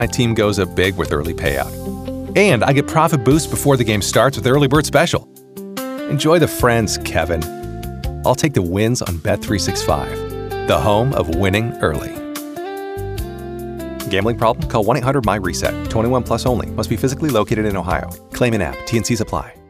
My team goes up big with early payout. And I get profit boosts before the game starts with Early Bird Special. Enjoy the friends, Kevin. I'll take the wins on Bet365, the home of winning early. Gambling problem? Call 1-800-MY-RESET. 21 plus only. Must be physically located in Ohio. Claim in app. T&Cs apply.